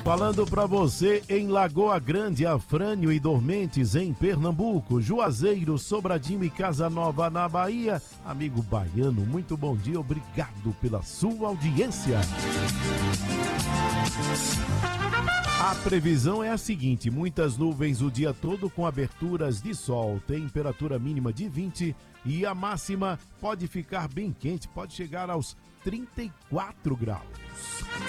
Falando pra você em Lagoa Grande, Afrânio e Dormentes em Pernambuco, Juazeiro, Sobradinho e Casa Nova na Bahia. Amigo baiano, muito bom dia, obrigado pela sua audiência. A previsão é a seguinte: muitas nuvens o dia todo com aberturas de sol, temperatura mínima de 20 e a máxima pode ficar bem quente, pode chegar aos 34 graus.